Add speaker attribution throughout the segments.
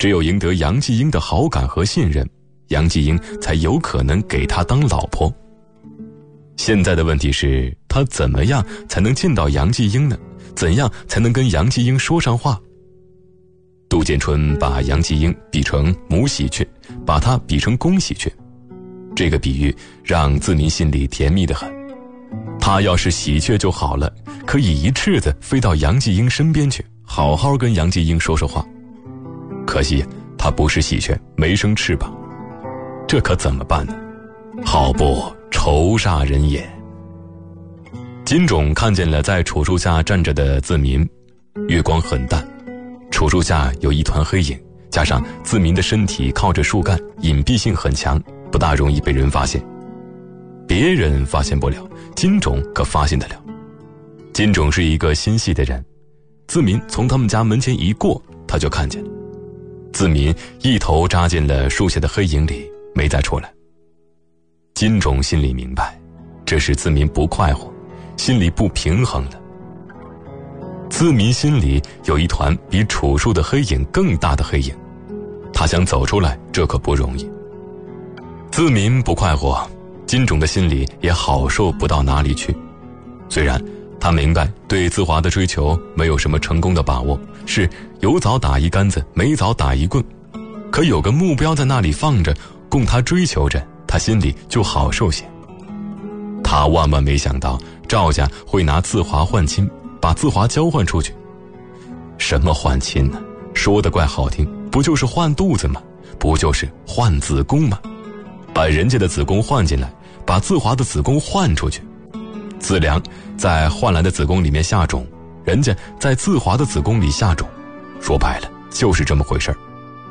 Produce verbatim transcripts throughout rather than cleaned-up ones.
Speaker 1: 只有赢得杨继英的好感和信任，杨继英才有可能给他当老婆。现在的问题是，他怎么样才能见到杨继英呢？怎样才能跟杨继英说上话？杜建春把杨继英比成母喜鹊，把他比成公喜鹊，这个比喻让自民心里甜蜜得很。他要是喜鹊就好了，可以一翅子飞到杨继英身边去，好好跟杨继英说说话。可惜他不是喜鹊，没生翅膀，这可怎么办呢？好不愁煞人也。金种看见了在楚树下站着的自民，月光很淡，楚树下有一团黑影，加上自民的身体靠着树干，隐蔽性很强，不大容易被人发现。别人发现不了，金种可发现得了。金种是一个心细的人，自民从他们家门前一过，他就看见了。自民一头扎进了树下的黑影里，没再出来。金种心里明白，这是自民不快活，心里不平衡了。自民心里有一团比楚树的黑影更大的黑影，他想走出来，这可不容易。自民不快活，金种的心里也好受不到哪里去。虽然他明白对自华的追求没有什么成功的把握，是有枣打一竿子，没枣打一棍，可有个目标在那里放着，供他追求着，他心里就好受些。他万万没想到赵家会拿自华换亲，把自华交换出去。什么换亲呢？说得怪好听，不就是换肚子吗？不就是换子宫吗？把人家的子宫换进来，把自华的子宫换出去。子良在换来的子宫里面下种，人家在自华的子宫里下种，说白了就是这么回事儿。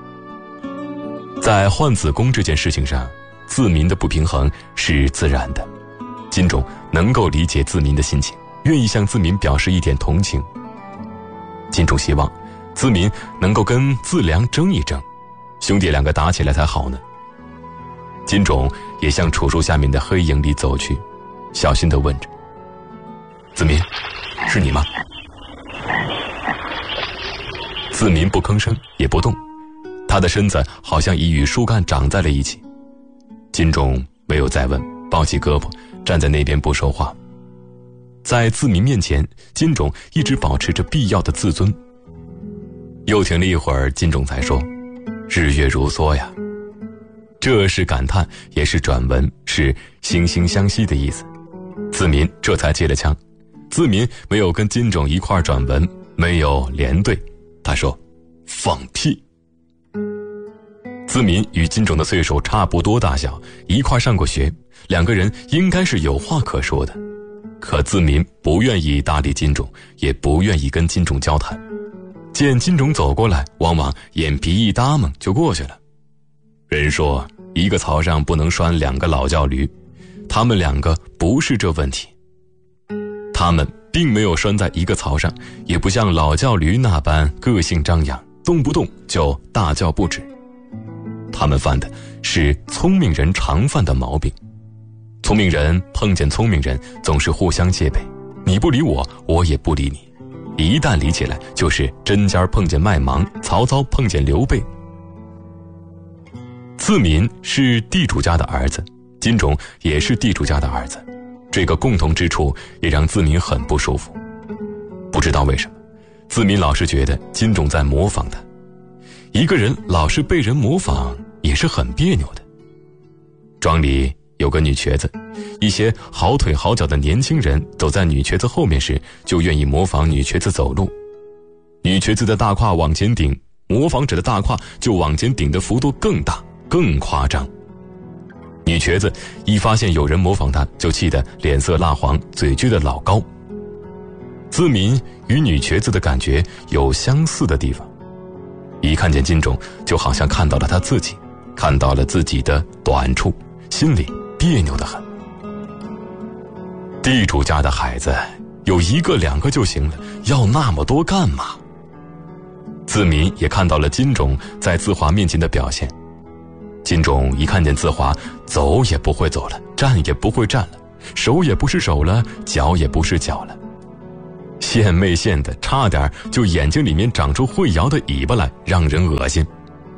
Speaker 1: 在换子宫这件事情上，自民的不平衡是自然的，金种能够理解自民的心情，愿意向自民表示一点同情。金种希望自民能够跟自良争一争，兄弟两个打起来才好呢。金种也向楚树下面的黑影里走去，小心地问着：“自民，是你吗？”自民不吭声也不动，他的身子好像已与树干长在了一起。金种没有再问，抱起胳膊站在那边不说话。在自民面前，金种一直保持着必要的自尊。又停了一会儿，金种才说：“日月如梭呀。”这是感叹，也是转文，是惺惺相惜的意思。自民这才接了枪。自民没有跟金种一块转文，没有连对，他说：“放屁。”自民与金种的岁数差不多大小，一块上过学，两个人应该是有话可说的。可自民不愿意搭理金种，也不愿意跟金种交谈。见金种走过来，往往眼皮一搭蒙就过去了。人说一个槽上不能拴两个老教驴，他们两个不是这问题。他们并没有拴在一个槽上，也不像老教驴那般个性张扬，动不动就大叫不止。他们犯的是聪明人常犯的毛病。聪明人碰见聪明人总是互相戒备，你不理我，我也不理你。一旦理起来，就是针尖碰见麦芒，曹操碰见刘备。自民是地主家的儿子，金种也是地主家的儿子，这个共同之处也让自民很不舒服。不知道为什么，自民老是觉得金种在模仿他。一个人老是被人模仿，也是很别扭的。庄里有个女瘸子，一些好腿好脚的年轻人走在女瘸子后面时，就愿意模仿女瘸子走路。女瘸子的大胯往前顶，模仿者的大胯就往前顶的幅度更大更夸张。女瘸子一发现有人模仿她，就气得脸色蜡黄，嘴撅得老高。自民与女瘸子的感觉有相似的地方，一看见金种，就好像看到了他自己，看到了自己的短处，心里别扭得很。地主家的孩子有一个两个就行了，要那么多干嘛？自民也看到了金种在自华面前的表现。金种一看见自华，走也不会走了，站也不会站了，手也不是手了，脚也不是脚了，献媚献的差点就眼睛里面长出会摇的尾巴来，让人恶心。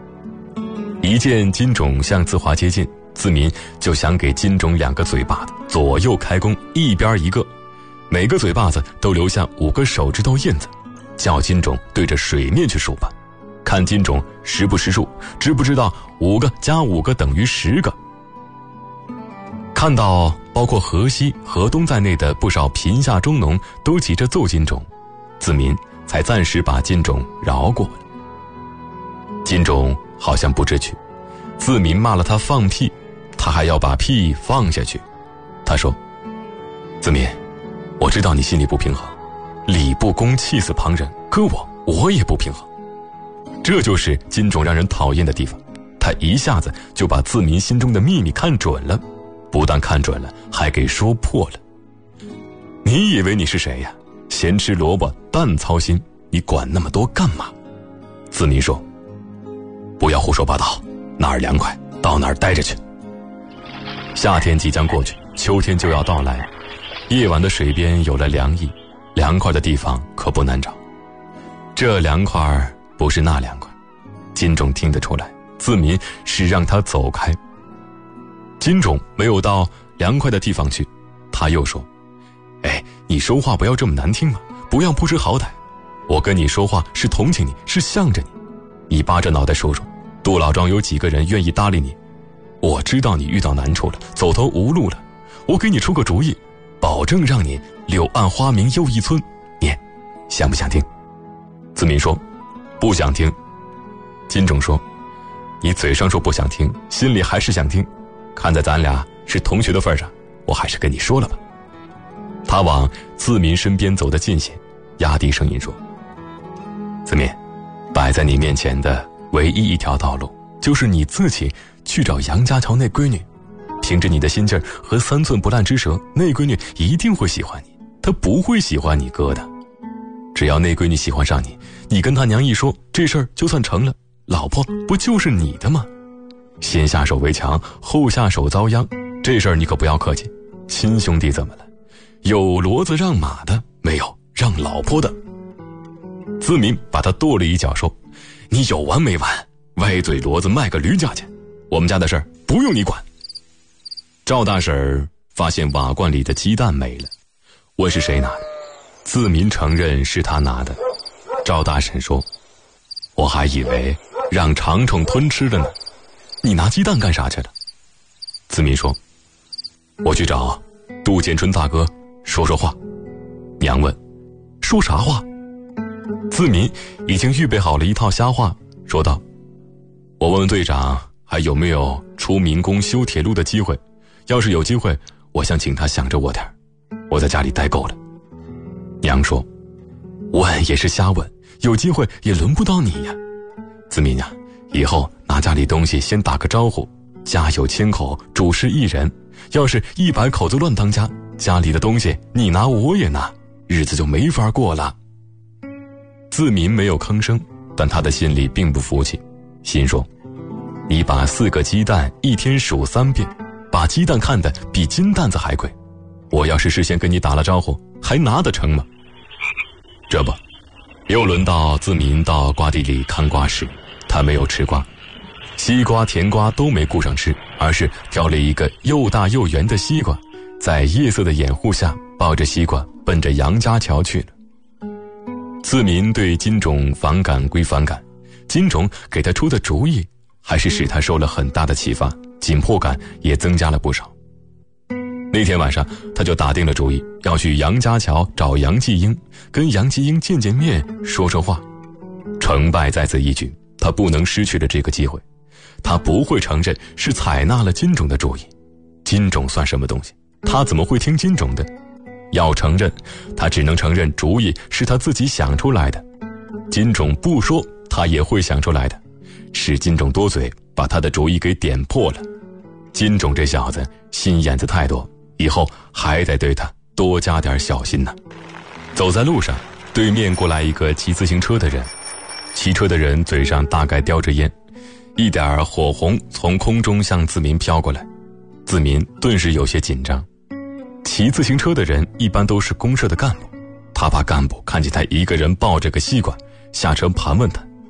Speaker 1: 一见金种向自华接近，自民就想给金种两个嘴巴子，左右开弓，一边一个，每个嘴巴子都留下五个手指头印子，叫金种对着水面去数吧，看金种识不识数，知不知道五个加五个等于十个。看到包括河西、河东在内的不少贫下中农都急着揍金种，自民才暂时把金种饶过了。金种好像不知趣，自民骂了他放屁，他还要把屁放下去。他说：自民，我知道你心里不平衡，理不公气死旁人，可我我也不平衡。这就是金种让人讨厌的地方，他一下子就把自民心中的秘密看准了，不但看准了，还给说破了。你以为你是谁呀？闲吃萝卜淡操心，你管那么多干嘛？自民说：不要胡说八道，哪儿凉快到哪儿待着去。夏天即将过去，秋天就要到来，夜晚的水边有了凉意，凉快的地方可不难找。这凉快不是那凉快，金种听得出来，自民是让他走开。金种没有到凉快的地方去，他又说：哎，你说话不要这么难听嘛，不要不知好歹，我跟你说话是同情你，是向着你，你扒着脑袋说说，杜老庄有几个人愿意搭理你？我知道你遇到难处了，走投无路了，我给你出个主意，保证让你柳暗花明又一村，你想不想听？自民说：不想听。金种说：你嘴上说不想听，心里还是想听，看在咱俩是同学的份上，我还是跟你说了吧。他往自民身边走得近些，压低声音说：自民，摆在你面前的唯一一条道路，就是你自己去找杨家桥那闺女，凭着你的心劲儿和三寸不烂之舌，那闺女一定会喜欢你，她不会喜欢你哥的。只要那闺女喜欢上你，你跟她娘一说，这事儿就算成了，老婆不就是你的吗？先下手为强，后下手遭殃，这事儿你可不要客气。亲兄弟怎么了？有骡子让马的，没有让老婆的。自民把他跺了一脚，说：你有完没完？歪嘴骡子卖个驴价钱，我们家的事儿不用你管。赵大婶儿发现瓦罐里的鸡蛋没了，问是谁拿的，自民承认是他拿的。赵大婶说：我还以为让长虫吞吃了呢，你拿鸡蛋干啥去了？自民说：我去找杜建春大哥说说话。娘问：说啥话？自民已经预备好了一套瞎话，说道：我问问队长还有没有出民工修铁路的机会，要是有机会，我想请他想着我点儿，我在家里待够了。娘说：问也是瞎问，有机会也轮不到你呀。自民呀，以后拿家里东西先打个招呼，家有千口，主事一人，要是一百口子乱当家，家里的东西你拿我也拿，日子就没法过了。自民没有吭声，但他的心里并不服气，心说：你把四个鸡蛋一天数三遍，把鸡蛋看得比金蛋子还贵，我要是事先跟你打了招呼，还拿得成吗？这不，又轮到自民到瓜地里看瓜时，他没有吃瓜，西瓜甜瓜都没顾上吃，而是挑了一个又大又圆的西瓜，在夜色的掩护下抱着西瓜奔着杨家桥去了。自民对金种反感归反感，金种给他出的主意还是使他受了很大的启发，紧迫感也增加了不少。那天晚上他就打定了主意，要去杨家桥找杨继英，跟杨继英见见面，说说话。成败在此一举，他不能失去了这个机会。他不会承认是采纳了金种的主意，金种算什么东西，他怎么会听金种的？要承认，他只能承认主意是他自己想出来的，金种不说他也会想出来的，是金种多嘴把他的主意给点破了。金种这小子心眼子太多，以后还得对他多加点小心呢。走在路上，对面过来一个骑自行车的人，骑车的人嘴上大概叼着烟，一点火红从空中向自民飘过来，自民顿时有些紧张。骑自行车的人一般都是公社的干部，他怕干部看见他一个人抱着个西瓜下车盘问他：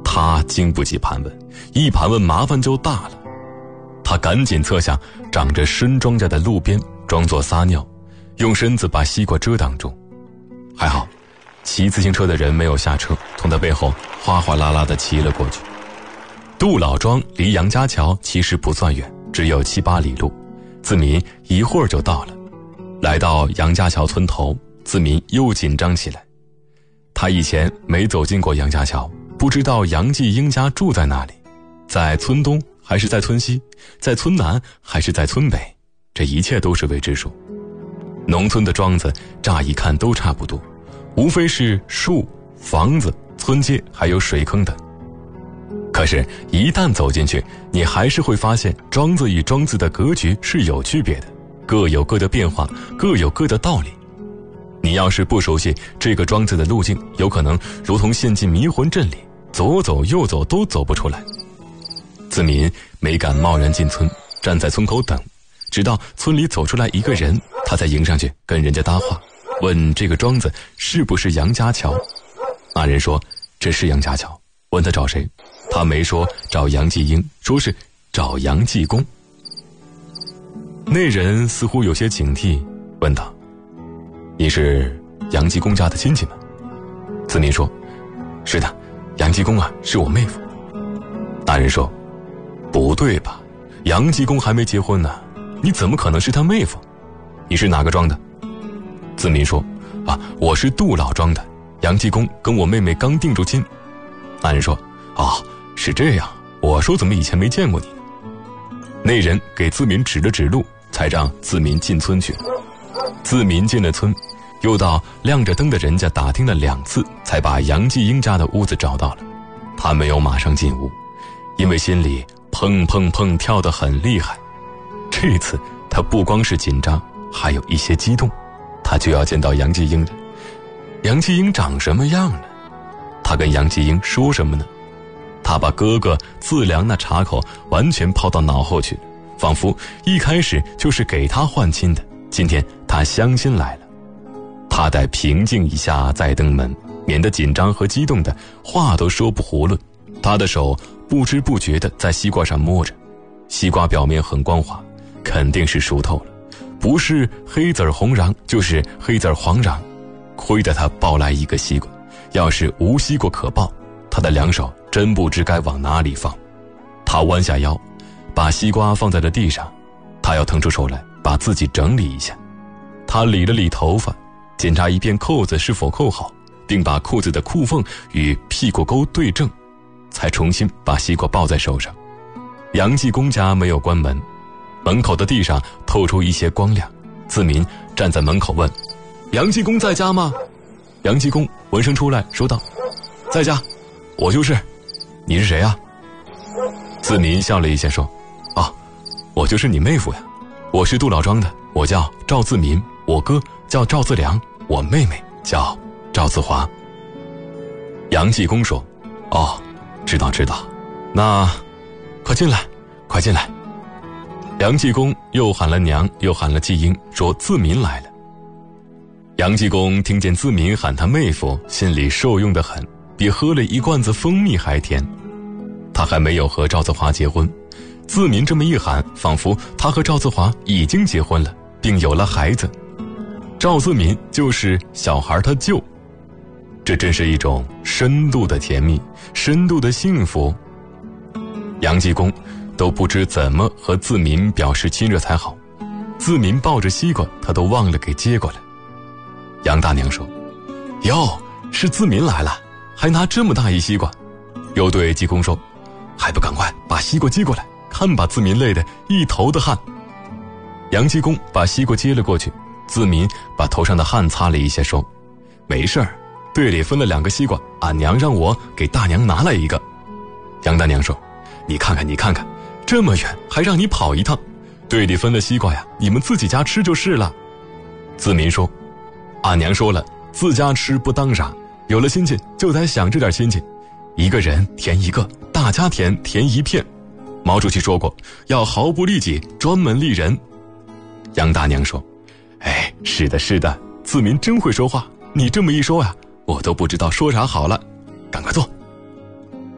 Speaker 1: 他经不起盘问，一盘问麻烦就大了。他赶紧侧向长着参庄稼的路边，装作撒尿，用身子把西瓜遮挡住。还好骑自行车的人没有下车，从他背后哗哗啦啦地骑了过去。杜老庄离杨家桥其实不算远，只有七八里路，自民一会儿就到了。来到杨家桥村头，自民又紧张起来。他以前没走进过杨家桥，不知道杨继英家住在哪里，在村东还是在村西，在村南还是在村北，这一切都是未知数。农村的庄子乍一看都差不多，无非是树、房子、村街还有水坑等。可是一旦走进去，你还是会发现庄子与庄子的格局是有区别的，各有各的变化，各有各的道理。你要是不熟悉这个庄子的路径，有可能如同陷进迷魂阵里，左走右走都走不出来。自民没敢贸然进村，站在村口等，直到村里走出来一个人，他才迎上去跟人家搭话，问这个庄子是不是杨家桥。那人说这是杨家桥，问他找谁，他没说找杨继英，说是找杨继公。那人似乎有些警惕，问他，你是杨继公家的亲戚吗？自民说，是的，杨继公啊是我妹夫。那人说，不对吧，杨继公还没结婚呢，你怎么可能是他妹夫？你是哪个庄的？自民说，啊，我是杜老庄的，杨继公跟我妹妹刚定住亲。那人说，啊，是这样，我说怎么以前没见过你呢？那人给自民指了指路，才让自民进村去。自民进了村，又到亮着灯的人家打听了两次，才把杨继英家的屋子找到了。他没有马上进屋，因为心里砰砰砰跳得很厉害。这次他不光是紧张，还有一些激动，他就要见到杨继英了。杨继英长什么样呢？他跟杨继英说什么呢？他把哥哥自量那茶口完全抛到脑后去了，仿佛一开始就是给他换亲的，今天他相亲来了。他得平静一下再登门，免得紧张和激动的话都说不囫囵。他的手不知不觉地在西瓜上摸着，西瓜表面很光滑，肯定是熟透了，不是黑籽红瓤就是黑籽黄瓤。亏得他抱来一个西瓜，要是无西瓜可抱，他的两手真不知该往哪里放。他弯下腰，把西瓜放在了地上，他要腾出手来把自己整理一下。他理了理头发，检查一遍扣子是否扣好，并把裤子的裤缝与屁股沟对正，才重新把西瓜抱在手上。杨继公家没有关门，门口的地上透出一些光亮。自民站在门口问，杨继公在家吗？杨继公闻声出来说道，在家，我就是。你是谁啊？自民笑了一下说，啊，我就是你妹夫呀，我是杜老庄的，我叫赵自民，我哥叫赵自良，我妹妹叫赵自华。杨继公说，哦，知道知道，那快进来快进来。杨继公又喊了娘，又喊了继英，说自民来了。杨继公听见自民喊他妹夫，心里受用得很，比喝了一罐子蜂蜜还甜。他还没有和赵自华结婚，自民这么一喊，仿佛他和赵自华已经结婚了，并有了孩子。赵自民就是小孩他舅，这真是一种深度的甜蜜，深度的幸福。杨继公都不知怎么和自民表示亲热才好，自民抱着西瓜他都忘了给接过来。杨大娘说，哟，是自民来了，还拿这么大一西瓜。又对继公说，还不赶快把西瓜接过来，看把自民累得一头的汗。杨继公把西瓜接了过去，自民把头上的汗擦了一下说，没事儿，队里分了两个西瓜，俺娘让我给大娘拿来一个。杨大娘说，你看看你看看，这么远还让你跑一趟，队里分了西瓜呀，你们自己家吃就是了。自民说，俺娘说了，自家吃不当傻，有了亲戚就得想着点亲戚，一个人填一个，大家填填一片。毛主席说过，要毫不利己，专门利人。杨大娘说，哎，是的是的，自民真会说话，你这么一说呀，我都不知道说啥好了，赶快坐。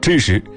Speaker 1: 这时